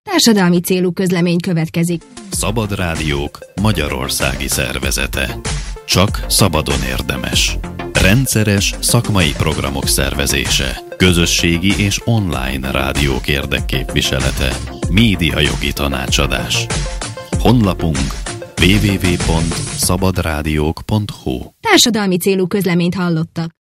Társadalmi célú közlemény következik. Szabad Rádiók magyarországi szervezete. Csak szabadon érdemes. Rendszeres szakmai programok szervezése. Közösségi és online rádiók érdekképviselete. Médiajogi tanácsadás. Honlapunk www.szabadrádiók.hu. Társadalmi célú közleményt hallottak.